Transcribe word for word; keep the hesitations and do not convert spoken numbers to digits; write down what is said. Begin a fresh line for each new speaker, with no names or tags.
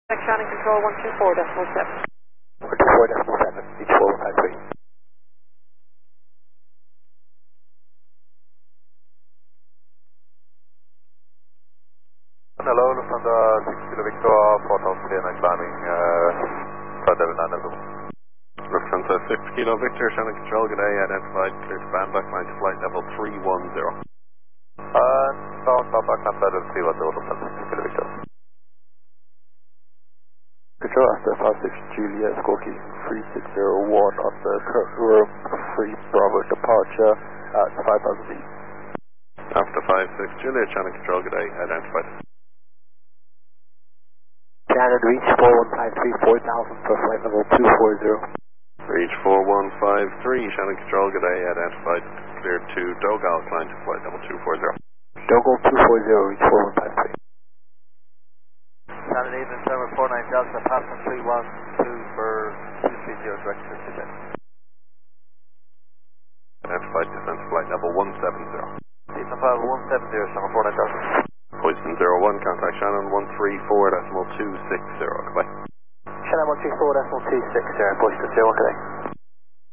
Shannon Control one two four decimal seven.
one two four decimal seven, reach four one five three.
Hello, Lufthansa six Kilo Victor, four thousand three hundred climbing, uh, flight level nine level. Lufthansa six Kilo Victor, Shannon Control, good day, identified, clear to band, backline to flight level three one zero. Uh, down, top, backline flight level three one zero, Lufthansa six Kilo Victor.
Control after five six Juliet, Scorky three six zero one on the current room, free Bravo departure at five thousand feet.
After five six Juliet, Shannon Control, good day, identified.
Shannon, reach four one five three, four thousand for flight level two four zero.
Reach four one five three, Shannon Control, good day, identified, clear to Dogal, climb to flight level two four zero.
Dogal two four zero, reach four one five three.
Shannon Evening, Tower four nine Delta, passing three one two for two three zero, direct to Sujet.
Identified, descent to flight level one seven zero.
Decent five one seven zero, Shannon four nine Delta.
Houston zero one, contact Shannon one three four decimal two six zero, goodbye.
Shannon one three four decimal two six zero, Houston zero one, good day.